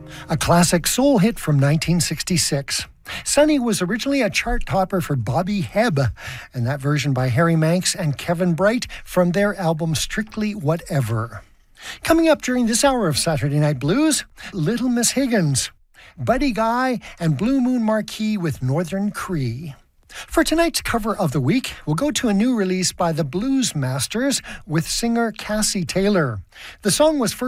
a classic soul hit from 1966. Sunny was originally a chart topper for Bobby Hebb, and that version by Harry Manx and Kevin Bright from their album Strictly Whatever. Coming up during this hour of Saturday Night Blues, Little Miss Higgins, Buddy Guy, and Blue Moon Marquee with Northern Cree. For tonight's cover of the week, we'll go to a new release by the Blues Masters with singer Cassie Taylor. The song was first